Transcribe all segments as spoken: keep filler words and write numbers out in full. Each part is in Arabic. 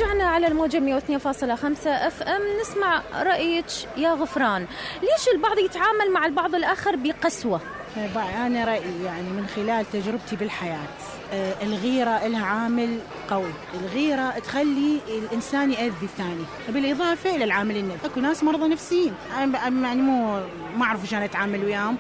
ورجعنا على الموجة مئة واثنين فاصلة خمسة اف ام نسمع رأيك يا غفران. ليش البعض يتعامل مع البعض الآخر بقسوة؟ أنا رأيي يعني من خلال تجربتي بالحياة، الغيرة لها عامل قوي. الغيرة تخلي الإنسان يأذي الثاني، بالإضافة إلى العامل النفسي. أكو ناس مرضى نفسيين يعني مو ما أعرف شلون أتعامل وياهم.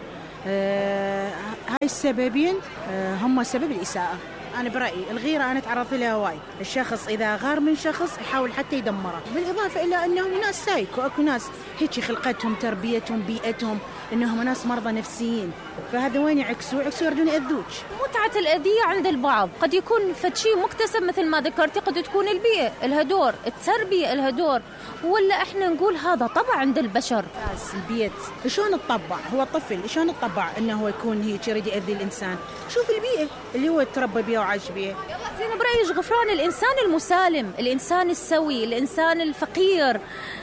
أه هاي السببين أه هم سبب الإساءة. أنا برأيي الغيرة أنا تعرضت لها واي. الشخص إذا غار من شخص يحاول حتى يدمره، بالإضافة إلى أنهم ناس سايكو. أكو ناس هيك خلقتهم، تربيتهم، بيئتهم، إنهم ناس مرضى نفسيين، فهذا وين يعكسوا يعكسوا يردون يأذوك. متعة الأذية عند البعض قد يكون فشي مكتسب مثل ما ذكرتي، قد تكون البيئة لها دور، التربية لها دور، ولا إحنا نقول هذا طبع عند البشر. ناس البيت شلون تطبع، هو الطفل شلون تطبع إنه هو يكون هيك يريد يأذي الإنسان. شوف البيئة اللي هو تربى بيها وعاش بيها. زين برأيك غفران، الإنسان المسالم، الإنسان السوي، الإنسان الفقير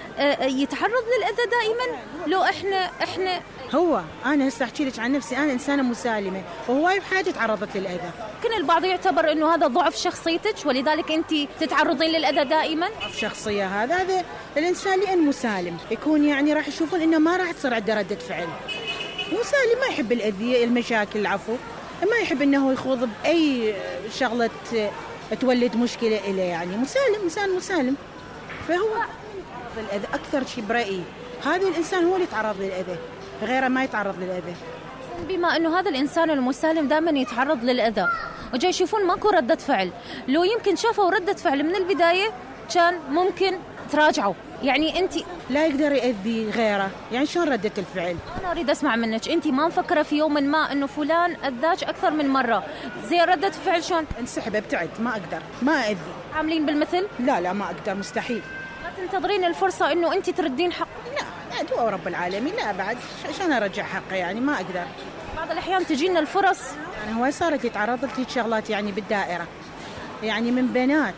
يتعرض للأذى دائما؟ لو إحنا إحنا هو أنا هسه أحكي لك عن نفسي، أنا إنسانة مسالمة وهواي بحاجة تعرضت للأذى. يمكن البعض يعتبر إنه هذا ضعف شخصيتك ولذلك أنت تتعرضين للأذى دائما. ضعف شخصية هذا هذا الإنسان لأن مسالم يكون يعني راح يشوفون إنه ما راح تصير عنده ردة فعل. مسالم ما يحب الأذية، المشاكل، العفو، ما يحب إنه يخوض بأي شغلة تولد مشكلة إليه. يعني مسالم، إنسان مسالم، فهو الأذى أكثر شيء برأيي. هذا الإنسان هو اللي يتعرض للأذى، غيره ما يتعرض للأذى. بما أنه هذا الإنسان المسالم دائما يتعرض للأذى وجاي يشوفون ماكو ردة فعل، لو يمكن شافوا ردة فعل من البداية كان ممكن تراجعوا. يعني أنت لا يقدر يأذي غيره، يعني شلون ردة الفعل؟ أنا أريد أسمع منك، أنت ما مفكرة في يوم ما أنه فلان أذاك أكثر من مرة، زي ردة الفعل شلون؟ انسحب، ابتعد، ما أقدر، ما أذي. عاملين بالمثل؟ لا لا ما أقدر، مستحيل. ما تنتظرين الفرصة أنه أنت تردين حق؟ لا دعاء رب العالمين، لا بعد عشان أرجع حقه، يعني ما أقدر. بعض الأحيان تجينا الفرص. يعني هو صارت يتعرضت لي شغلات يعني بالدائرة، يعني من بنات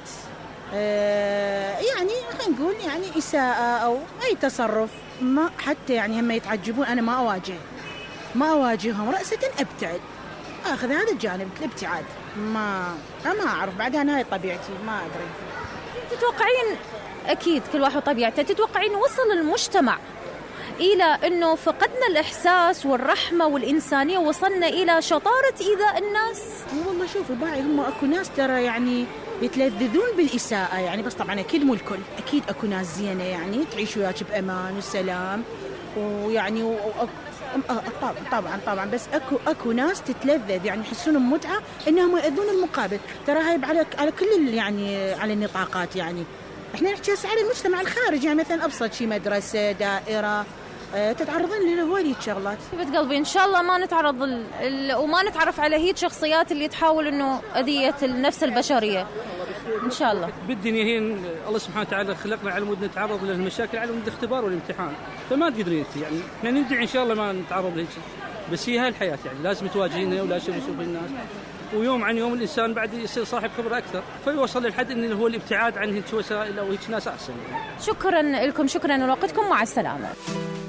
آه يعني خلينا نقول يعني إساءة أو أي تصرف، ما حتى يعني هم يتعجبون أنا ما أواجه ما أواجههم رأسة، أبتعد، أخذ هذا الجانب الابتعاد. ما ما أعرف بعد، أنا هاي طبيعتي، ما أدري. تتوقعين أكيد كل واحد طبيعته، تتوقعين وصل المجتمع إلى أنه فقدنا الإحساس والرحمة والإنسانية، وصلنا إلى شطارة إيذاء الناس؟ والله شوف باعي، هم أكو ناس ترى يعني يتلذذون بالإساءة يعني، بس طبعا أكيد مو الكل، أكيد أكو ناس زينة يعني تعيش وياك بأمان وسلام ويعني و... طبعا طبعا طبعا بس اكو اكو ناس تتلذذ يعني يحسون بمتعه انهم يؤذون المقابل. ترى هاي على على كل يعني على النطاقات. يعني احنا نحكي على المجتمع الخارجي، يعني مثلا ابسط شيء مدرسه، دائره، أه تتعرضين لهواي شغلات. بنت قلبي ان شاء الله ما نتعرض ال... ال... وما نتعرف على هيك شخصيات اللي تحاول انه اذيه النفس البشريه ان شاء الله. بالدنيا هي الله سبحانه وتعالى خلقنا على مود نتعرض للمشاكل، على مود الاختبار والامتحان، فما تقدرين يعني احنا ندعي ان شاء الله ما نتعرض لهيك، بس هي هاي الحياه يعني لازم تواجهينها ولا شيء يشوف الناس، ويوم عن يوم الانسان بعد يصير صاحب خبره اكثر، فيوصل للحد انه هو الابتعاد عن هيك وسائل او هيك ناس احسن يعني. شكرا لكم، شكرا لوقتكم، مع السلامه.